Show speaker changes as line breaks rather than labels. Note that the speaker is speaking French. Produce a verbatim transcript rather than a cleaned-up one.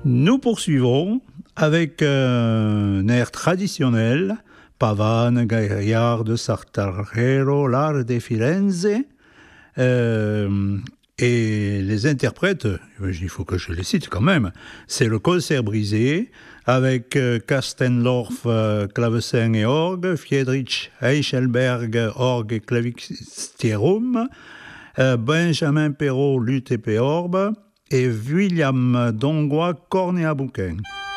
Nous poursuivrons avec euh, un air traditionnel, Pavane, Gaillard de Sartarero, l'art de Firenze. Euh, et les interprètes, il faut que je les cite quand même, c'est le concert brisé avec euh, Kastenlorf, euh, clavecin et orgue, Friedrich Eichelberg, orgue et clavicierum, euh, Benjamin Perrault, luth et péorbe, et William Dongois, corne à bouquin.